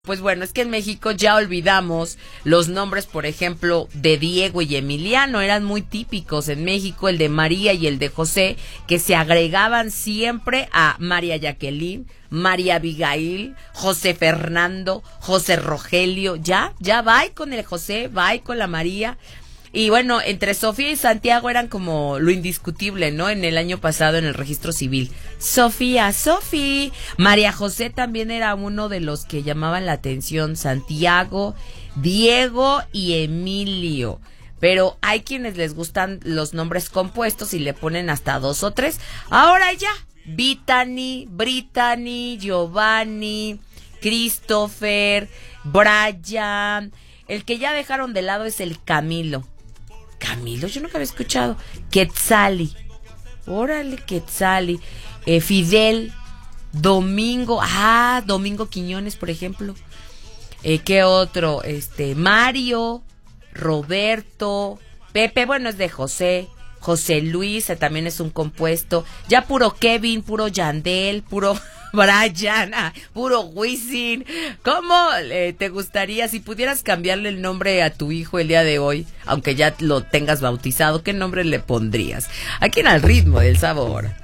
Pues bueno, es que en México ya olvidamos los nombres, por ejemplo, de Diego y Emiliano. Eran muy típicos en México, el de María y el de José, que se agregaban siempre a María Jacqueline, María Abigail, José Fernando, José Rogelio. Ya va con el José, va con la María. Y bueno, entre Sofía y Santiago eran como lo indiscutible, ¿no? En el año pasado en el registro civil. Sofía. María José también era uno de los que llamaban la atención. Santiago, Diego y Emilio. Pero hay quienes les gustan los nombres compuestos y le ponen hasta 2 o 3. Ahora ya, Brittany, Giovanni, Christopher, Brian. El que ya dejaron de lado es el Camilo. Camilo, yo nunca había escuchado. Quetzali. Órale, Quetzali. Fidel. Domingo. Domingo Quiñones, por ejemplo. ¿Qué otro? Mario. Roberto. Pepe, bueno, es de José. José Luis, también es un compuesto. Ya puro Kevin, puro Yandel, puro Brian, puro Wisin. ¿Cómo te gustaría, si pudieras cambiarle el nombre a tu hijo el día de hoy, aunque ya lo tengas bautizado, qué nombre le pondrías? Aquí en Al Ritmo del Sabor.